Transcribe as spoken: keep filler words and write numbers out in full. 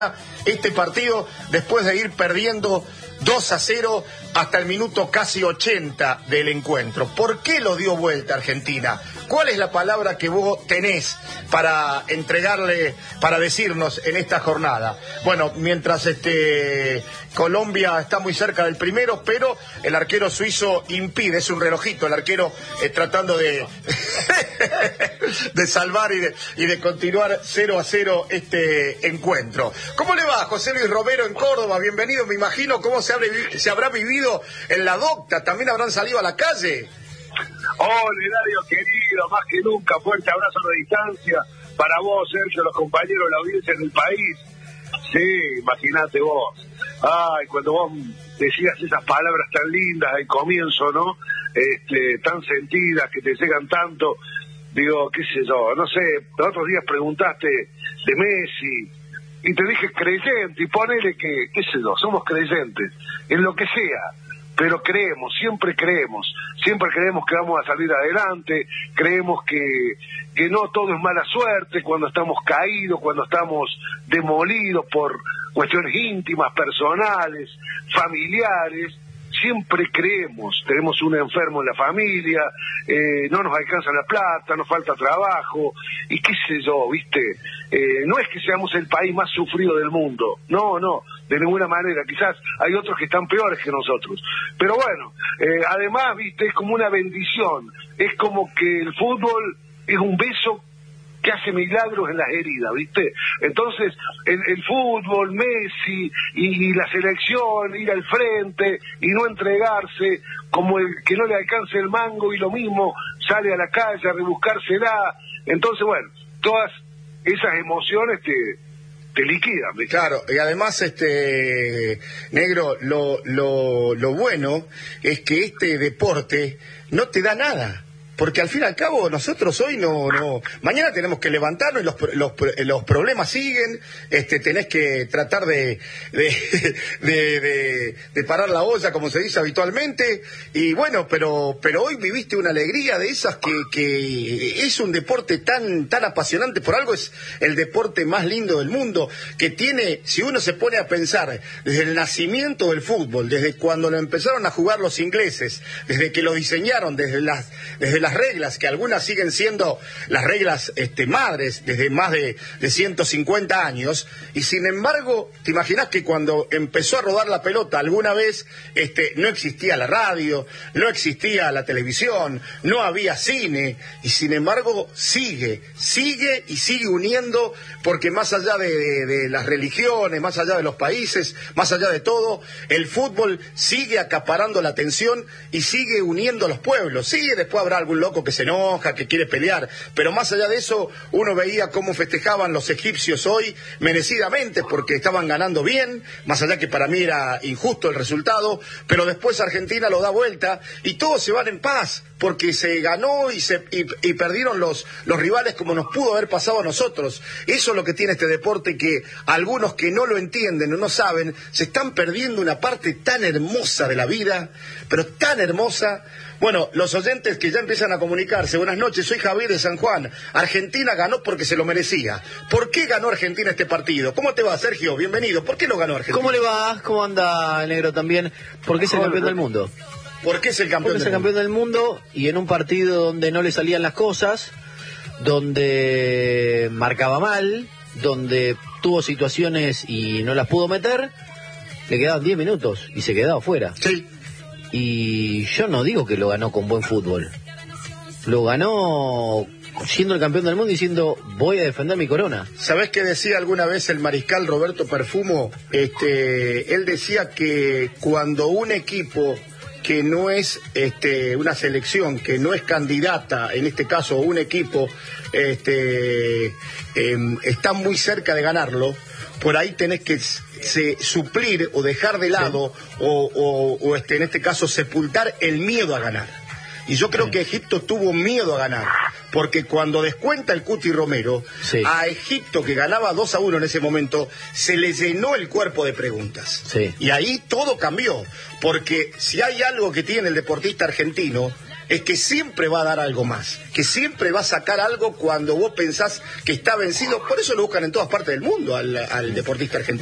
este partido después de ir perdiendo dos a cero hasta el minuto casi ochenta del encuentro. ¿Por qué lo dio vuelta Argentina? ¿Cuál es la palabra que vos tenés para entregarle, para decirnos en esta jornada? Bueno, mientras este Colombia está muy cerca del primero, pero el arquero suizo impide, es un relojito, el arquero eh, tratando de de salvar y de, y de continuar cero a cero este encuentro. ¿Cómo le va, José Luis Romero en Córdoba? Bienvenido, me imagino cómo se, habrá, se habrá vivido en la docta, también habrán salido a la calle. Hola, Hilario, querido, más que nunca, fuerte abrazo a la distancia para vos, Sergio, los compañeros de la audiencia en el país. Sí, imagínate vos. Ay, cuando vos decías esas palabras tan lindas al comienzo, ¿no? Este, tan sentidas, que te llegan tanto, digo, qué sé yo, no sé, los otros días preguntaste de Messi, y te dije creyente, y ponele que, qué sé yo, somos creyentes, en lo que sea, pero creemos, siempre creemos, siempre creemos que vamos a salir adelante, creemos que, que no todo es mala suerte cuando estamos caídos, cuando estamos demolidos por cuestiones íntimas, personales, familiares. Siempre creemos, tenemos un enfermo en la familia, eh, no nos alcanza la plata, nos falta trabajo, y qué sé yo, ¿viste? Eh, no es que seamos el país más sufrido del mundo, no, no, de ninguna manera, quizás hay otros que están peores que nosotros, pero bueno, eh, además, ¿viste? Es como una bendición, es como que el fútbol es un beso que hace milagros en las heridas, ¿viste? Entonces, el, el fútbol, Messi y, y la selección, ir al frente y no entregarse, como el que no le alcance el mango y lo mismo, sale a la calle a rebuscársela. Entonces, bueno, todas esas emociones te, te liquidan, ¿viste? Claro, y además, este negro, lo, lo, lo bueno es que este deporte no te da nada. Porque al fin y al cabo nosotros hoy no, no, mañana tenemos que levantarnos y los, los, los problemas siguen, este, tenés que tratar de, de, de, de, de parar la olla, como se dice habitualmente, y bueno, pero, pero hoy viviste una alegría de esas que, que es un deporte tan, tan apasionante, por algo es el deporte más lindo del mundo, que tiene, si uno se pone a pensar, desde el nacimiento del fútbol, desde cuando lo empezaron a jugar los ingleses, desde que lo diseñaron, desde las, desde las reglas, que algunas siguen siendo las reglas este, madres desde más de, de ciento cincuenta años, y sin embargo, te imaginas que cuando empezó a rodar la pelota alguna vez este, no existía la radio, no existía la televisión, no había cine, y sin embargo sigue, sigue y sigue uniendo, porque más allá de, de, de las religiones, más allá de los países, más allá de todo, el fútbol sigue acaparando la atención y sigue uniendo a los pueblos. Sí, después habrá algún loco que se enoja, que quiere pelear, pero más allá de eso, uno veía cómo festejaban los egipcios hoy, merecidamente, porque estaban ganando bien, más allá que para mí era injusto el resultado, pero después Argentina lo da vuelta, y todos se van en paz, porque se ganó y se y, y perdieron los, los rivales como nos pudo haber pasado a nosotros. Eso es lo que tiene este deporte, que algunos que no lo entienden o no saben, se están perdiendo una parte tan hermosa de la vida, pero tan hermosa. Bueno, los oyentes que ya empiezan a comunicarse, buenas noches, soy Javier de San Juan. Argentina ganó porque se lo merecía. ¿Por qué ganó Argentina este partido? ¿Cómo te va, Sergio? Bienvenido. ¿Por qué lo ganó Argentina? ¿Cómo le va? ¿Cómo anda el negro también? ¿Por qué es el campeón del mundo? ¿Por qué es el campeón, Porque es del, el campeón mundo? del mundo, y en un partido donde no le salían las cosas, donde marcaba mal, donde tuvo situaciones y no las pudo meter, le quedaban diez minutos y se quedaba fuera. Sí. Y yo no digo que lo ganó con buen fútbol. Lo ganó siendo el campeón del mundo y diciendo, voy a defender mi corona. ¿Sabés qué decía alguna vez el mariscal Roberto Perfumo? Este, él decía que cuando un equipo que no es este, una selección, que no es candidata, en este caso un equipo, este, eh, está muy cerca de ganarlo, por ahí tenés que se, suplir o dejar de lado, sí. o, o, o este, en este caso sepultar el miedo a ganar. Y yo creo sí. que Egipto tuvo miedo a ganar, porque cuando descuenta el Cuti Romero, sí. a Egipto, que ganaba dos a uno en ese momento, se le llenó el cuerpo de preguntas. Sí. Y ahí todo cambió, porque si hay algo que tiene el deportista argentino, es que siempre va a dar algo más, que siempre va a sacar algo cuando vos pensás que está vencido. Por eso lo buscan en todas partes del mundo al, al deportista argentino.